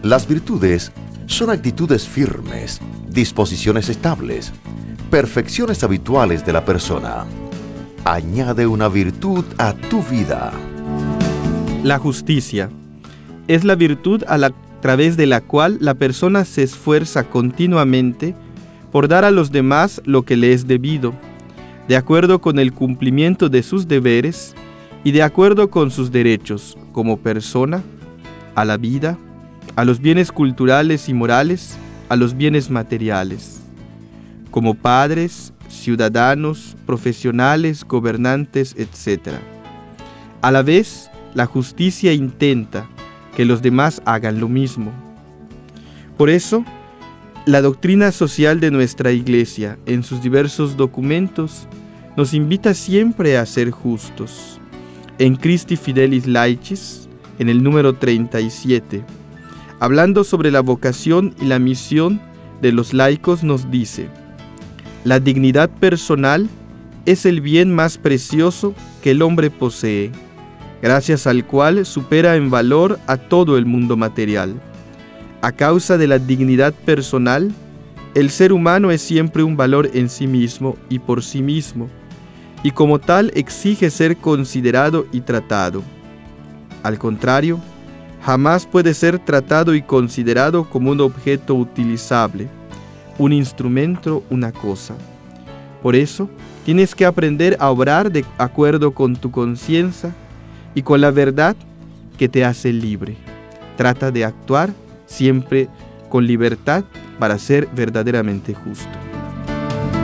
Las virtudes son actitudes firmes, disposiciones estables, perfecciones habituales de la persona. Añade una virtud a tu vida. La justicia es la virtud a través de la cual la persona se esfuerza continuamente por dar a los demás lo que le es debido, de acuerdo con el cumplimiento de sus deberes y de acuerdo con sus derechos como persona, a la vida, a los bienes culturales y morales, a los bienes materiales, como padres, ciudadanos, profesionales, gobernantes, etc. A la vez, la justicia intenta que los demás hagan lo mismo. Por eso, la doctrina social de nuestra Iglesia, en sus diversos documentos, nos invita siempre a ser justos. En Christi Fidelis Laicis, en el número 37, hablando sobre la vocación y la misión de los laicos, nos dice: la dignidad personal es el bien más precioso que el hombre posee, gracias al cual supera en valor a todo el mundo material. A causa de la dignidad personal, el ser humano es siempre un valor en sí mismo y por sí mismo, y como tal exige ser considerado y tratado. Al contrario, jamás puede ser tratado y considerado como un objeto utilizable, un instrumento, una cosa. Por eso, tienes que aprender a obrar de acuerdo con tu conciencia y con la verdad que te hace libre. Trata de actuar siempre con libertad para ser verdaderamente justo.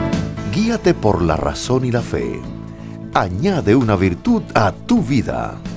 Guíate por la razón y la fe. Añade una virtud a tu vida.